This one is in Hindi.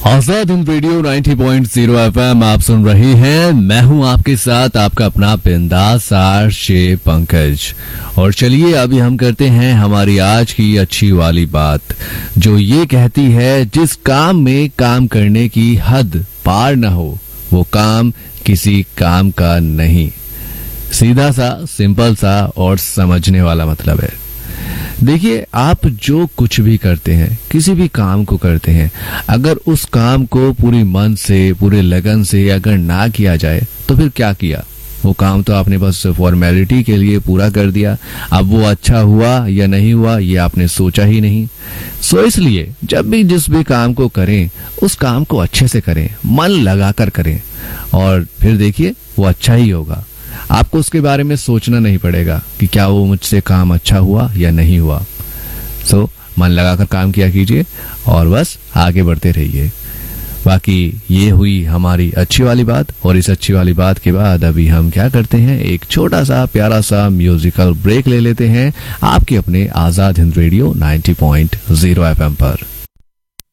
आजाद हिंद रेडियो 90.0 FM आप सुन रहे हैं। मैं हूं आपके साथ आपका अपना बिंदास आरजे पंकज। और चलिए अभी हम करते हैं हमारी आज की अच्छी वाली बात, जो ये कहती है जिस काम में काम करने की हद पार न हो वो काम किसी काम का नहीं। सीधा सा, सिंपल सा और समझने वाला मतलब है। देखिए, आप जो कुछ भी करते हैं, किसी भी काम को करते हैं, अगर उस काम को पूरी मन से, पूरे लगन से अगर ना किया जाए तो फिर क्या किया? वो काम तो आपने बस फॉर्मेलिटी के लिए पूरा कर दिया। अब वो अच्छा हुआ या नहीं हुआ ये आपने सोचा ही नहीं। सो इसलिए जब भी जिस भी काम को करें उस काम को अच्छे से करें, मन लगाकर करें, और फिर देखिए वो अच्छा ही होगा। आपको उसके बारे में सोचना नहीं पड़ेगा कि क्या वो मुझसे काम अच्छा हुआ या नहीं हुआ। सो मन लगाकर काम किया कीजिए और बस आगे बढ़ते रहिए। बाकी ये हुई हमारी अच्छी वाली बात, और इस अच्छी वाली बात के बाद अभी हम क्या करते हैं, एक छोटा सा प्यारा सा म्यूजिकल ब्रेक ले लेते हैं आपके अपने आजाद हिंद रेडियो 90.0 FM पर।